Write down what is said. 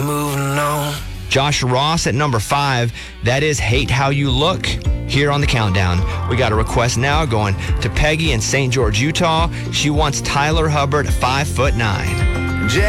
moving on. Josh Ross at number 5. That is Hate How You Look. Here on the countdown, we got a request now going to Peggy in St. George, Utah. She wants Tyler Hubbard, 5'9".